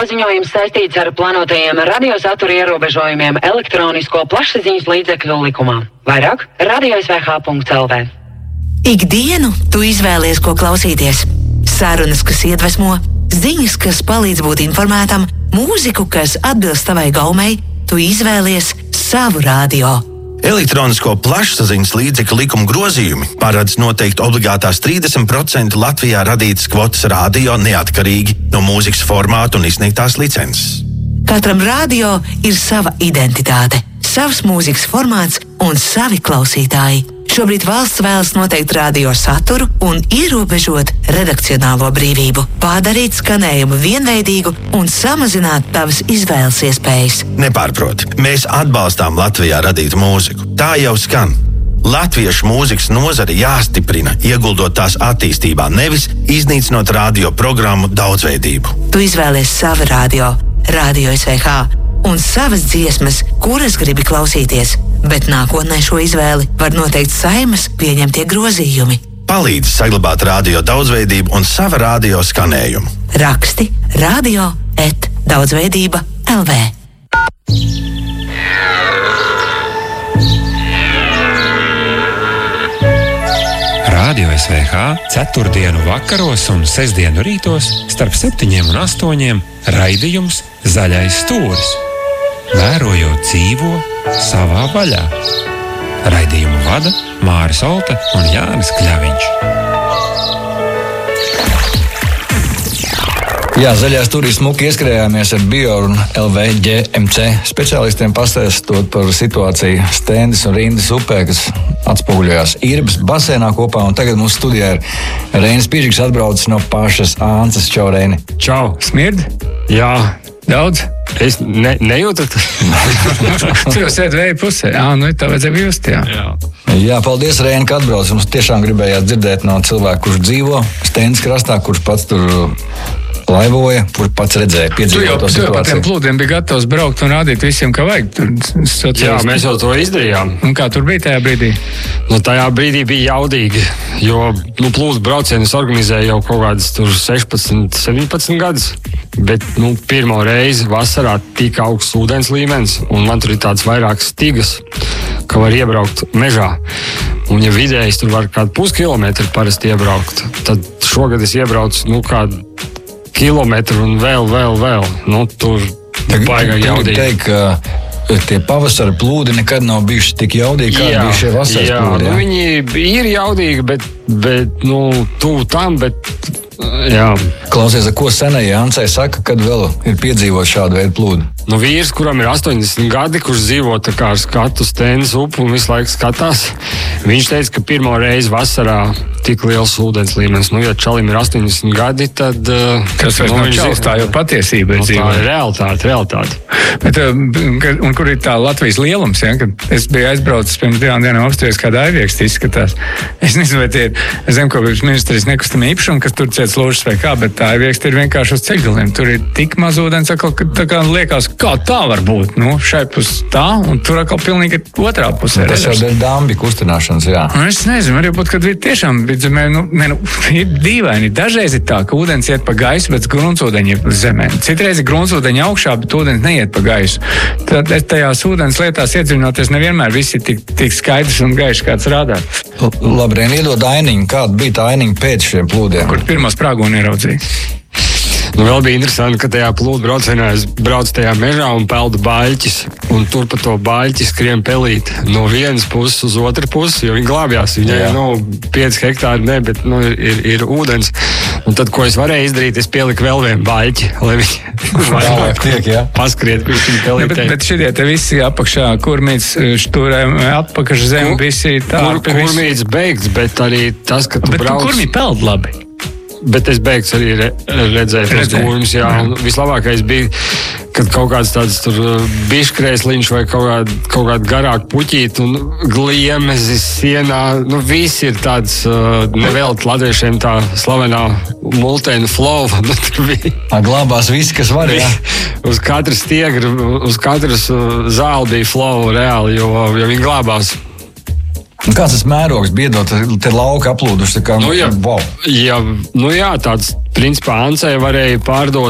paziņojums saistīts ar plānotajiem radiosatura ierobežojumiem elektronisko plašsaziņas līdzekļu likumā. Vairāk radio.svh.lv. Ikdienu tu izvēlies, ko klausīties. Sarunas, kas iedvesmo, ziņas, kas palīdz būt informētam, mūziku, kas atbilst tavai gaumei, tu izvēlies savu radio. Elektronisko plašsaziņas līdzekļu likuma grozījumi paredz noteikt obligātās 30% Latvijā radītas kvotas radio neatkarīgi no mūzikas formāta un izsniegtās licences. Katram radio ir sava identitāte, savs mūzikas formāts un savi klausītāji. Šobrīd valsts vēlas noteikt radio saturu un ierobežot redakcionālo brīvību, padarīt skanējumu vienveidīgu un samazināt tavas izvēles iespējas. Nepārproti, mēs atbalstām Latvijā radītu mūziku. Tā jau skan. Latviešu mūzikas nozari jāstiprina, ieguldot tās attīstībā, nevis iznīcinot radio programmu daudzveidību. Tu izvēlies savu radio, Radio SVH, un savas dziesmas, kuras gribi klausīties, bet nākotnē šo izvēli var noteikt Saeimas pieņemtie grozījumi. Palīdz saglabāt radio daudzveidību un sava radio skanējumu. Raksti radio@daudzveidība.lv. Radio SVH ceturtdienu vakaros un sestdienu rītos starp 7 un 8 raidījums Zaļais stūris. Vērojot dzīvo savā vaļā. Raidījumu vada Māris Olta un Jānis Kļaviņš. Jā, zaļā stūrī smuki ieskrējāmies ar Bioru un LVGMC speciālistiem pastāstot par situāciju Stendis un Rindas upē, kas atspoguļojās Irbas basēnā kopā, un tagad mūsu studijā ir Reinis Pīžiks atbraucis no pašas Āncas. Čau, Reini! Čau! Smird? Jā. Daudz? Es nejūtat? Tu jau sēdi vēja pusē. Tā vajadzēja just, jā. Jā, paldies, Reini, ka atbrauc. Mums tiešām gribējās dzirdēt no cilvēka, kurš dzīvo Stendis krastā, kurš pats tur laivoja, kur pats redzēja, piedzīvoja to situāciju. Tu jau par tiem plūdiem bija gatavs braukt un rādīt visiem, ka vajag. Jā, mēs jau to izdarījām. Un kā tur bija tajā brīdī? Tajā brīdī bija jaudīgi, jo plūdu braucienus organizēja jau kaut kādas 16, 17 gadus. Bet pirmo reizi vasarā tik augsts ūdens līmenis, un man tur ir tāds vairākas stigas, ka var iebraukt mežā. Un ja vidējais tur var kādu puskilometru parasti iebraukt, tad šogad es iebraucu kādu kilometru un vēl. Tur baigā jaudīgi. Teikt, ka tie pavasara plūdi nekad nav bijuši tik jaudīgi, kā bija šie vasaras plūdi. Jā, viņi ir jaudīgi, bet tuvu tam, jā. Klausies, ko senajai Ancai saka, kad vēl ir piedzīvot šādu veidu plūdu? Vīrs, kuram ir 80 gadi, kurš dzīvo tā kā ar skatu Stendis upu un visu laiku skatās, viņš teica, ka pirmo reizi vasarā tik liels ūdens līmenis. Ja čalim ir 80 gadi, tad... Tas vairs nav čals, tā jau patiesība ir dzīvo. Tā ir realitāte. Bet, un kur ir tā Latvijas lielums, ja? Kad es biju aizbraucis pirms 2 dienām apstāties, kāda aivieksta izskatās. Es nezinu, vai tie ir zemkopības ministrijas nekustamie īpašumi, kas tur ciet ložas vai kā, bet tā aivieksta ir vienkārši uz ceļgaliem. Tur ir tik maz ūdens, ka tā kā liekas, kā tā var būt? Šai pus tā, un tur atkal pilnīgi otrā pusē. Tas jau ir dambi kustināšanas, jā. Es nezinu, varbūt, kad tiešām vidzemē, ir dīvaini. Dažreiz ir tā, ka ūdens iet pa gaisu, bet gruntsūdeņi ir zemē. Citreiz ir gruntsūdeņi augšā, bet ūdens neiet pa gaisu. Tad tajās ūdens lietās iedziļinoties nevienmēr viss ir tik skaidrs un gaišs, kāds rādā. Labi, iedod ainiņu. Kāda bija tā ainiņa pēc šiem plūdiem? Kur pirmā sprāgoni ieraudzīja? Vēl bija interesanti, ka tajā plūdu braucienā es braucu tajā mežā un peldu baļķis, un tur pa to baļķi skrien pelīt no vienas puses uz otru pusi, jo viņi glābjās. Viņai 5 hektāri, bet ir ūdens. Un tad, ko es varēju izdarīt, es pieliku vēl vienu baļķi, lai viņi paskriet, kurš viņi pelītēja. Bet šitie te visi apakšā, kurmīts, šturēm, apakaš zem, visi tā. Kurmīts beigts, bet arī tas, ka tu brauc... Bet kurmī peld labi? Bet es beigts arī redzēju tos kurmus, jā. Vislabākais bija, kad kaut kāds tāds tur biškrēsliņš vai kaut kāda garāka puķīta un gliemezis sienā. Viss ir tāds nevēlt latviešiem tā slavenā multēna flow. Glābās visi, kas var, jā. Uz katras stiegra, uz katras zāle bija flow reāli, jo viņi glābās. Kāds tas mērogs biedot, te lauka aplūduši, tā kā, wow. Jā, tāds, principā, Ancai varēja pārdot